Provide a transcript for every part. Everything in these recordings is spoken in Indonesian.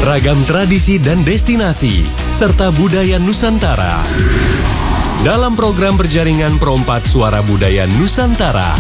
ragam tradisi dan destinasi, serta budaya Nusantara. Dalam program berjaringan Pro4 Suara Budaya Nusantara.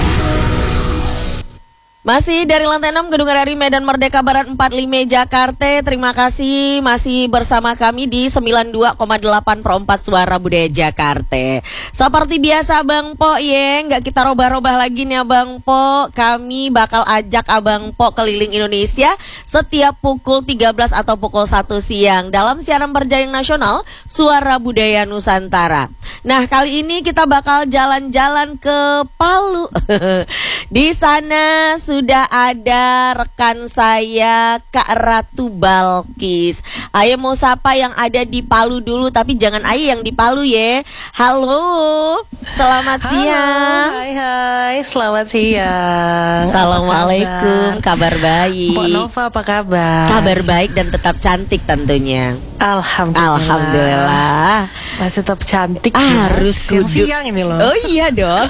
Masih dari lantai 6 Gedung RRI Medan Merdeka Barat 45 Jakarta. Terima kasih masih bersama kami di 92,8 Pro4 Suara Budaya Jakarta. Seperti biasa Bang Po nggak kita robah-robah lagi nih Abang Po. Kami bakal ajak Abang Po keliling Indonesia setiap pukul 13 atau pukul 1 siang dalam siaran berjaring nasional Suara Budaya Nusantara. Nah, kali ini kita bakal jalan-jalan ke Palu. Di sana sudah ada rekan saya Kak Ratu Balkis. Ayo mau sapa yang ada di Palu dulu, tapi jangan ayo yang di Palu ya. Halo, selamat siang. Hai, selamat siang. Assalamualaikum, kabar baik. Mbak Nova apa kabar? Kabar baik dan tetap cantik tentunya. Alhamdulillah. Masih tetap cantik. Harus siang ini loh. Oh iya dong.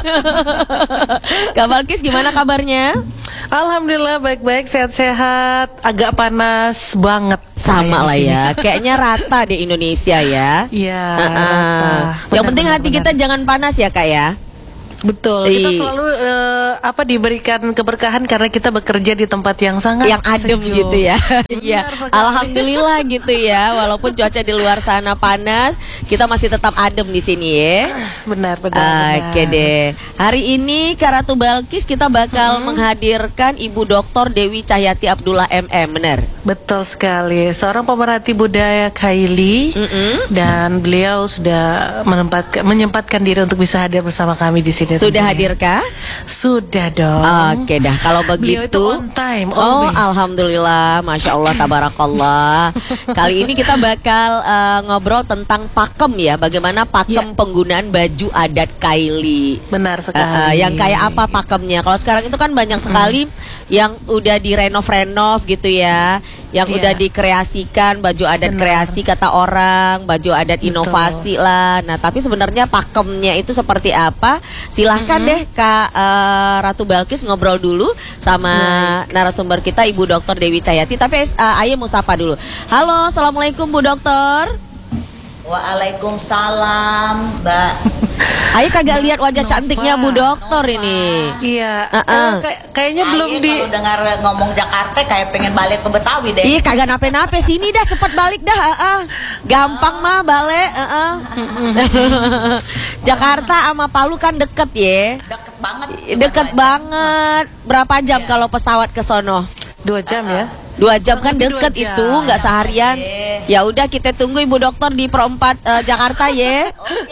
Kak Balkis gimana kabarnya? Alhamdulillah baik-baik, sehat-sehat. Agak panas banget. Sama lah ya. Kayaknya rata di Indonesia ya. Iya. Yang penting hati kita jangan panas ya Kak ya. Betul. Kita selalu diberikan keberkahan karena kita bekerja di tempat yang sangat adem sejuk. Gitu ya. Iya. Alhamdulillah gitu ya. Walaupun cuaca di luar sana panas, kita masih tetap adem di sini ya. Benar. Oke deh. Hari ini Kak Ratu Balkis kita bakal menghadirkan Ibu Dr. Dewi Cahyati Abdullah MM, benar? Betul sekali. Seorang pemerhati budaya Kaili dan beliau sudah menyempatkan diri untuk bisa hadir bersama kami di sini. Sudah hadirkah? Sudah dong. Oke dah, kalau begitu. Beliau itu on time. Oh, alhamdulillah, masya Allah, tabarakallah. Kali ini kita bakal ngobrol tentang pakem ya. Bagaimana pakem penggunaan baju adat Kaili. Benar sekali. Yang kayak apa pakemnya? Kalau sekarang itu kan banyak sekali yang udah direnov-renov gitu ya. Yang udah dikreasikan baju adat kreasi kata orang, baju adat inovasi lah. Nah, tapi sebenarnya pakemnya itu seperti apa? Silahkan deh Kak Ratu Balkis ngobrol dulu sama narasumber kita Ibu Dr. Dewi Cahyati. Tapi ayo mau sapa dulu. Halo, assalamualaikum Bu Dokter. Waalaikumsalam, Mbak. Ayo kagak lihat wajah cantiknya Bu Dokter ini. Iya. Kayaknya belum kalau dengar ngomong Jakarta kayak pengen balik ke Betawi deh. Iya kagak nape-nape, sini dah cepet balik dah. Gampang mah balik. Jakarta sama Palu kan deket ya. Deket banget. Deket banget. Berapa jam kalau pesawat ke sono? 2 jam ya. 2 jam kan deket itu, nggak seharian. Ya udah kita tunggu Ibu Dokter di Pro4 Jakarta ya.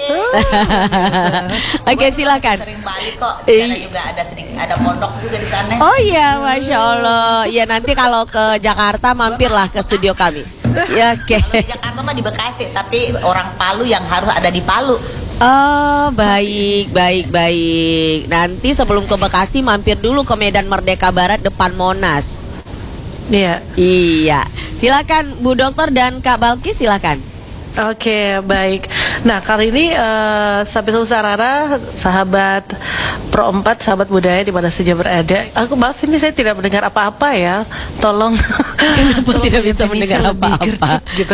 Oke, silakan. Sering balik kok. Karena juga ada pondok juga di sana. Oh iya, masya Allah. Ya nanti kalau ke Jakarta mampirlah ke studio kami. Ya oke. Kalau di Jakarta mah di Bekasi, tapi orang Palu yang harus ada di Palu. Oh baik. Nanti sebelum ke Bekasi mampir dulu ke Medan Merdeka Barat depan Monas. Iya. Silakan Bu Dokter dan Kak Balkis, silakan. Oke, baik. Nah, kali ini Sapi Sarara, sahabat Pro4, sahabat budaya di mana saja berada. Aku maaf ini saya tidak mendengar apa-apa ya. Tolong. Kenapa tidak bisa mendengar apa-apa? Gitu.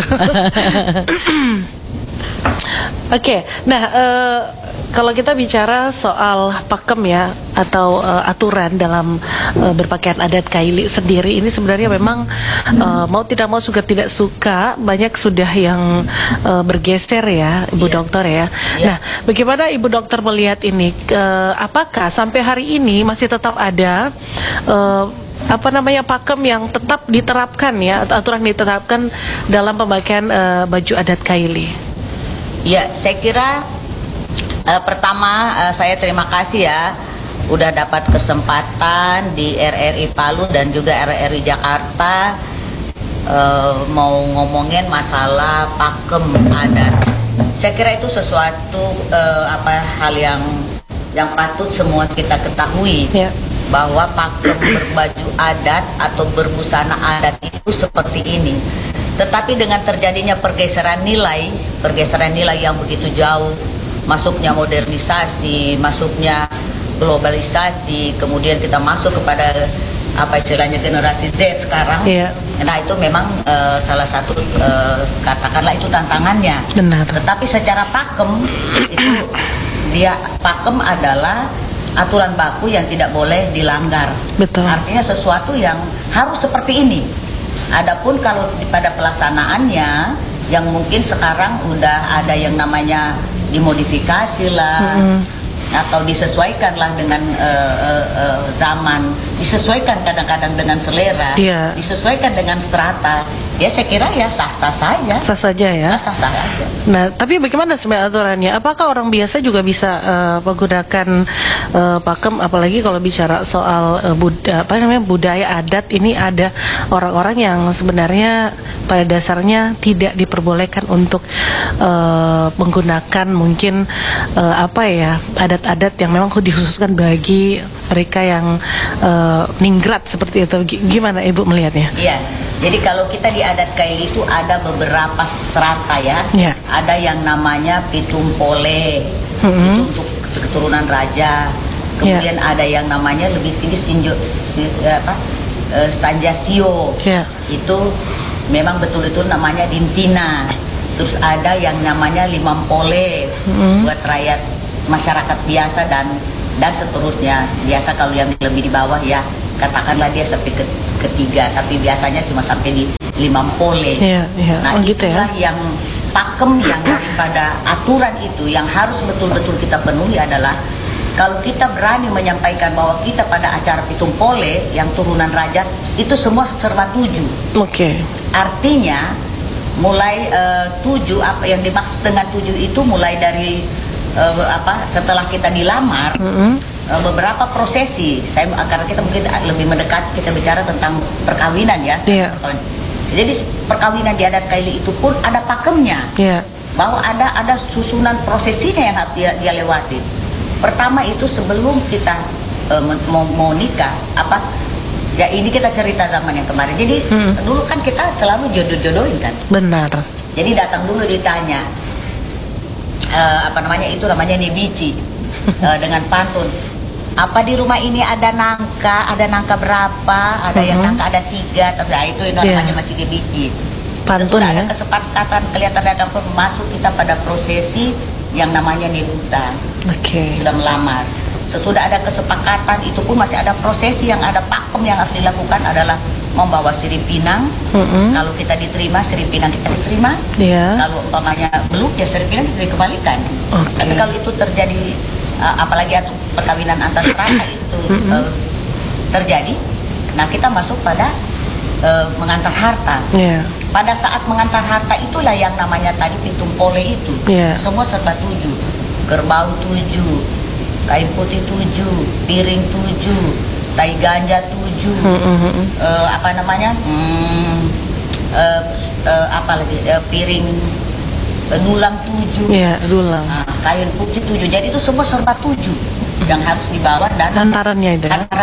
Oke, nah kalau kita bicara soal pakem ya atau aturan dalam berpakaian adat Kaili sendiri ini sebenarnya memang mau tidak mau suka tidak suka banyak sudah yang bergeser ya Ibu Dokter ya. Nah, bagaimana Ibu Dokter melihat ini? Apakah sampai hari ini masih tetap ada pakem yang tetap diterapkan ya atau aturan diterapkan dalam pemakaian baju adat Kaili? Ya, saya kira pertama saya terima kasih ya udah dapat kesempatan di RRI Palu dan juga RRI Jakarta mau ngomongin masalah pakem adat. Saya kira itu sesuatu hal yang patut semua kita ketahui bahwa pakem berbaju adat atau berbusana adat itu seperti ini. Tetapi dengan terjadinya pergeseran nilai yang begitu jauh, masuknya modernisasi, masuknya globalisasi, kemudian kita masuk kepada apa istilahnya generasi Z sekarang, Nah itu memang salah satu katakanlah itu tantangannya. Benar. Tetapi secara pakem itu pakem adalah aturan baku yang tidak boleh dilanggar. Betul. Artinya sesuatu yang harus seperti ini. Adapun kalau pada pelaksanaannya yang mungkin sekarang udah ada yang namanya dimodifikasi lah. Atau disesuaikan lah dengan zaman, disesuaikan kadang-kadang dengan selera, disesuaikan dengan strata. Ya saya kira ya sah-sah saja. Sah saja ya. Sah-sah saja. Nah, tapi bagaimana sebenarnya aturannya? Apakah orang biasa juga bisa menggunakan pakem? Apalagi kalau bicara soal budaya adat, ini ada orang-orang yang sebenarnya pada dasarnya tidak diperbolehkan untuk menggunakan mungkin adat-adat yang memang dikhususkan bagi mereka yang ningrat seperti itu. Gimana Ibu melihatnya? Iya. Jadi kalau kita di adat Kaili itu ada beberapa strata ya. Ada yang namanya Pitumpole, itu untuk keturunan raja. Kemudian ada yang namanya lebih tinggi Sanjasio, itu memang betul-betul namanya Dintina. Terus ada yang namanya Limampole, buat rakyat masyarakat biasa dan seterusnya. Biasa kalau yang lebih di bawah ya katakanlah dia sampai ketiga, tapi biasanya cuma sampai di Limampole. Nah itulah yang pakem yang daripada aturan itu yang harus betul-betul kita penuhi adalah kalau kita berani menyampaikan bahwa kita pada acara Pitumpole yang turunan raja itu semua serba 7. Artinya mulai 7, apa yang dimaksud dengan 7 itu mulai dari setelah kita dilamar, beberapa prosesi. Karena kita mungkin lebih mendekat, kita bicara tentang perkawinan ya. Jadi perkawinan di adat Kaili itu pun ada pakemnya, bahwa ada susunan prosesinya yang harus dia lewati. Pertama itu sebelum kita mau nikah, ya ini kita cerita zaman yang kemarin. Jadi dulu kan kita selalu jodoh-jodohin kan. Benar. Jadi datang dulu ditanya, itu namanya nebici, dengan pantun. Apa di rumah ini ada nangka berapa? Ada yang nangka ada 3, tapi itu namanya masih nebici. Pantun ya. Ada kesepakatan kelihatan datang pun masuk kita pada prosesi yang namanya nebutan. Sudah melamar. Sesudah ada kesepakatan itu pun masih ada prosesi yang ada pakem yang harus dilakukan adalah membawa sirip pinang. Kalau kita diterima, sirip pinang kita diterima. Kalau umpamanya belum, ya sirip pinang kita dikembalikan. Tapi kalau itu terjadi, apalagi perkawinan antar strata itu terjadi, nah kita masuk pada mengantar harta. Pada saat mengantar harta itulah yang namanya tadi Pitumpole itu. Semua serba 7, kerbau 7, kain putih 7, piring 7, tai ganja 7, piring dulang 7, kain putih 7. Jadi itu semua serba 7 yang harus dibawa dan hantarannya.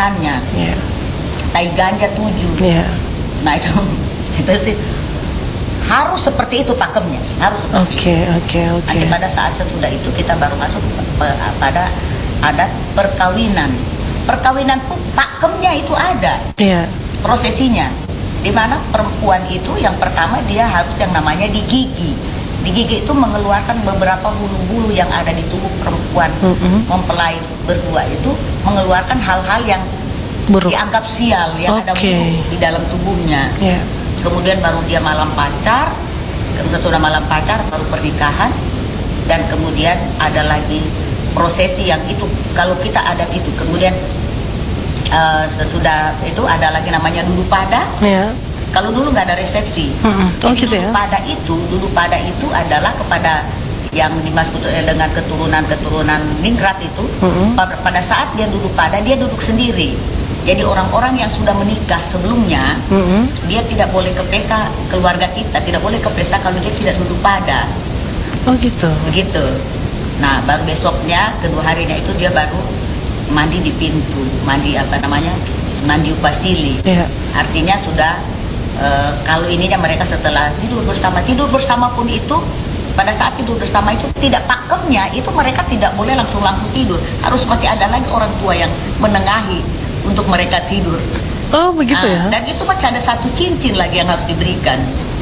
Tai ganja 7. Nah itu sih harus seperti itu pakemnya, harus seperti itu. Nanti pada saat sesudah itu kita baru masuk pada adat perkawinan. Perkawinan pun pakemnya itu ada, prosesinya, di mana perempuan itu yang pertama dia harus yang namanya digigi. Digigi itu mengeluarkan beberapa bulu-bulu yang ada di tubuh perempuan. Mempelai berdua itu mengeluarkan hal-hal yang dianggap sial, yang ada bulu di dalam tubuhnya. Kemudian baru dia malam pacar, sesudah malam pacar baru pernikahan, dan kemudian ada lagi prosesi yang itu kalau kita ada itu. Kemudian sesudah itu ada lagi namanya dulu pada. Kalau dulu nggak ada resepsi. Dulu pada itu adalah kepada yang dimaksud dengan keturunan ningrat itu. Pada saat dia dulu pada, dia duduk sendiri. Jadi orang-orang yang sudah menikah sebelumnya, dia tidak boleh ke pesta keluarga kita, tidak boleh ke pesta kalau dia tidak duduk pada. Begitu. Nah, baru besoknya, kedua harinya itu dia baru mandi di pintu, mandi upasili. Artinya sudah kalau ininya mereka setelah tidur bersama pun itu, pada saat tidur bersama itu tidak pakemnya itu mereka tidak boleh langsung tidur, harus masih ada lagi orang tua yang menengahi untuk mereka tidur. Oh begitu ya. Dan itu masih ada satu cincin lagi yang harus diberikan.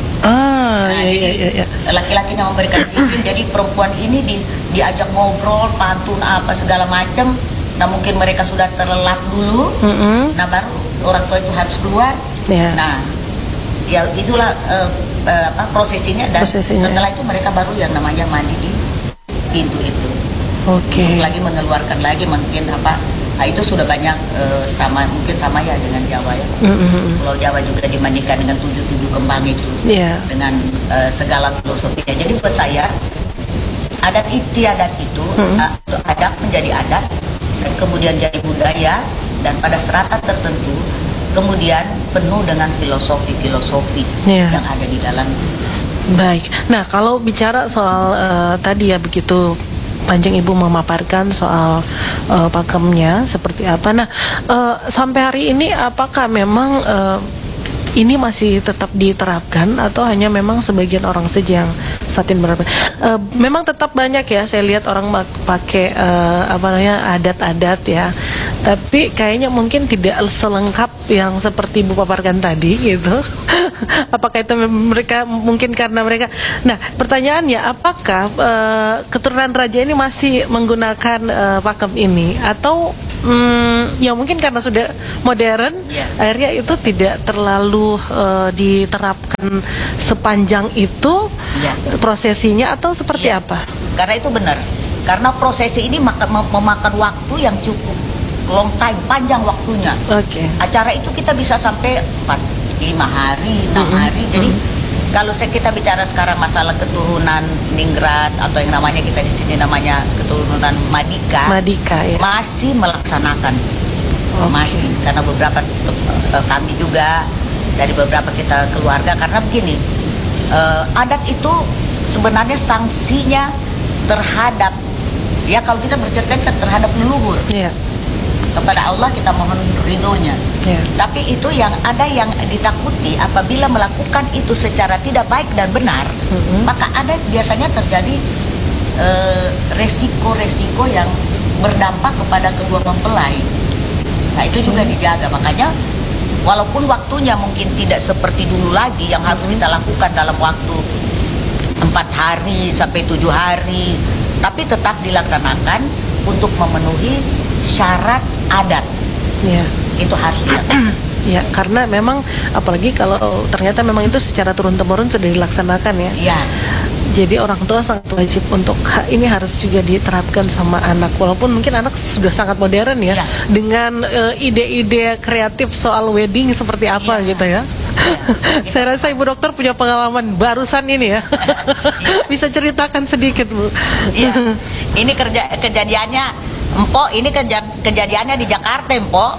Iya. Laki-lakinya memberikan cincin, jadi perempuan ini diajak ngobrol, pantun apa segala macam. Nah mungkin mereka sudah terlelap dulu, nah baru orang tua itu harus keluar. Yeah. Nah ya itulah prosesinya, dan setelah itu mereka baru yang namanya mandi di pintu itu. Oke. Lagi mengeluarkan lagi mungkin Nah, itu sudah banyak mungkin sama ya dengan Jawa ya. Pulau Jawa juga dimandikan dengan 7 kembang itu, dengan segala filosofinya. Jadi buat saya adat istiadat itu adat menjadi adat, dan kemudian jadi budaya, dan pada serata tertentu kemudian penuh dengan filosofi yang ada di dalam. Baik. Nah kalau bicara soal tadi ya begitu panjang Ibu memaparkan soal pakemnya seperti apa. Nah, sampai hari ini apakah memang ini masih tetap diterapkan atau hanya memang sebagian orang saja yang saat ini menerapkan? Memang tetap banyak ya, saya lihat orang pakai adat-adat ya. Tapi kayaknya mungkin tidak selengkap yang seperti Ibu paparkan tadi gitu. Apakah itu mereka mungkin karena mereka? Nah, pertanyaannya apakah keturunan raja ini masih menggunakan pakem ini atau ya mungkin karena sudah modern, akhirnya itu tidak terlalu diterapkan sepanjang itu prosesinya, atau seperti apa? Karena itu benar. Karena prosesi ini memakan waktu yang cukup long time, panjang waktunya. Acara itu kita bisa sampai 5 hari, 6 hari. Jadi kalau kita bicara sekarang masalah keturunan Ningrat atau yang namanya kita di sini namanya keturunan Madika ya, masih melaksanakan. Masih, karena beberapa kami juga dari beberapa kita keluarga, karena begini, adat itu sebenarnya sanksinya terhadap, ya kalau kita bercerita terhadap leluhur. Kepada Allah kita mohon ridhonya. Tapi itu yang ada yang ditakuti apabila melakukan itu secara tidak baik dan benar, maka ada biasanya terjadi resiko-resiko yang berdampak kepada kedua mempelai. Nah itu juga dijaga. Makanya walaupun waktunya mungkin tidak seperti dulu lagi yang harus kita lakukan dalam waktu 4 hari sampai 7 hari, tapi tetap dilaksanakan untuk memenuhi syarat adat. Itu harus dilakukan. Ya, karena memang apalagi kalau ternyata memang itu secara turun-temurun sudah dilaksanakan ya. Jadi orang tua sangat wajib untuk ini harus juga diterapkan sama anak, walaupun mungkin anak sudah sangat modern ya, dengan ide-ide kreatif soal wedding seperti apa gitu ya. Saya rasa Ibu Dokter punya pengalaman barusan ini ya. Bisa ceritakan sedikit Bu? Ini kejadiannya Empok, ini kejadiannya di Jakarta, Empok.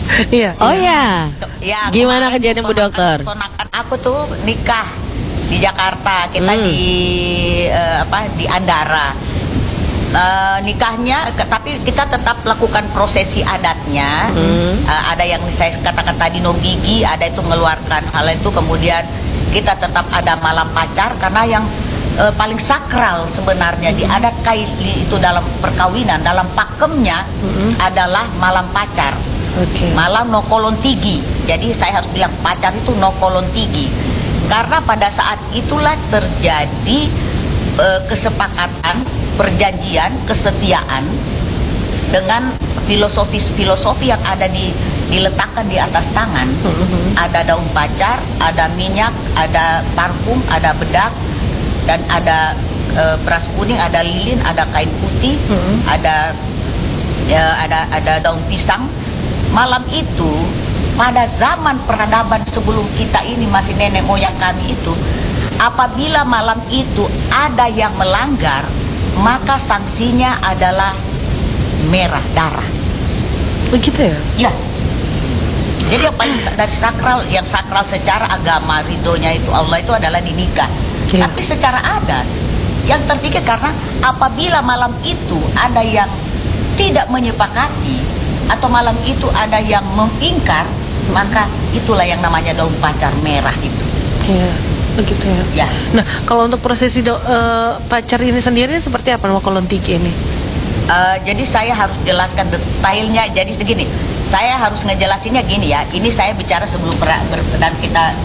Gimana kejadian Bu Dokter? Ponakan aku tuh nikah di Jakarta, kita di Andara. Nikahnya, tapi kita tetap lakukan prosesi adatnya. Ada yang saya katakan tadi no gigi, ada itu mengeluarkan hal itu, kemudian kita tetap ada malam pacar, karena yang paling sakral sebenarnya di adat Kaili itu dalam perkawinan, dalam pakemnya adalah malam pacar, malam nokolon tigi. Jadi saya harus bilang pacar itu nokolon tigi, karena pada saat itulah terjadi kesepakatan, perjanjian, kesetiaan dengan filosofi yang ada diletakkan di atas tangan. Ada daun pacar, ada minyak, ada parfum, ada bedak, dan ada beras kuning, ada lilin, ada kain putih, ada daun pisang. Malam itu pada zaman peradaban sebelum kita ini, masih nenek moyang kami itu, apabila malam itu ada yang melanggar, maka sanksinya adalah merah darah. Begitu ya? Jadi yang paling dari sakral, yang sakral secara agama ridhonya itu Allah itu adalah dinikah. Tapi secara adat yang terpikir, karena apabila malam itu ada yang tidak menyepakati atau malam itu ada yang mengingkar, maka itulah yang namanya daun pacar merah itu. Begitu ya. Nah, kalau untuk prosesi pacar ini sendiri seperti apa nokolon tigi ini? Jadi saya harus jelaskan detailnya. Jadi segini, saya harus ngejelasinnya gini ya. Ini saya bicara sebelum dan kita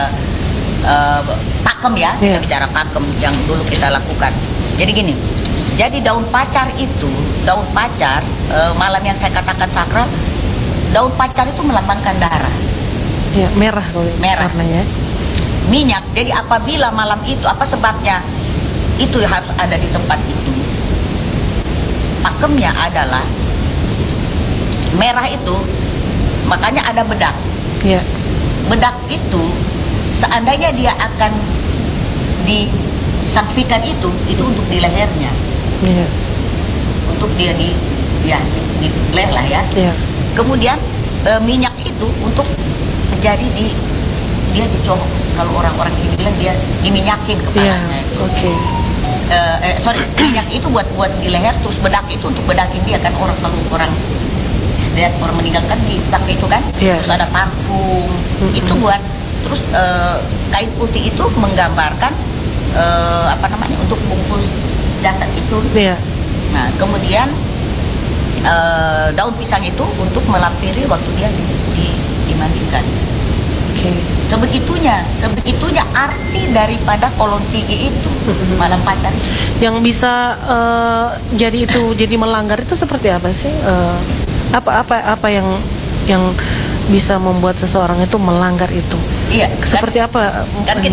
pakem ya, kita bicara pakem yang dulu kita lakukan. Jadi gini, jadi daun pacar itu, malam yang saya katakan sakral, daun pacar itu melambangkan darah. Ya, merah kalau Merah. warnanya. Minyak. Jadi apabila malam itu, apa sebabnya itu harus ada di tempat itu? Pakemnya adalah merah itu, makanya ada bedak. Ya. Bedak itu seandainya dia akan disangsikan itu untuk di lehernya, Ya. untuk dia di leher lah ya. Ya. Kemudian minyak itu untuk menjadi dia dicolok. Kalau orang-orang sini bilang dia diminyakin Ya. kepalanya itu. Oke. Minyak itu buat di leher, terus bedak itu untuk bedakin dia kan. Kalau orang meninggalkan dipakai itu kan. Ya. Terus ada parfum itu buat. Terus kain putih itu menggambarkan untuk bungkus jasad itu. Ya. Nah kemudian daun pisang itu untuk melampiri waktu dia dimandikan. Oke. Sebegitunya arti daripada kolon tinggi itu malam pacar itu. Yang bisa jadi melanggar itu seperti apa sih? Apa yang bisa membuat seseorang itu melanggar itu? Iya. Seperti apa? Kan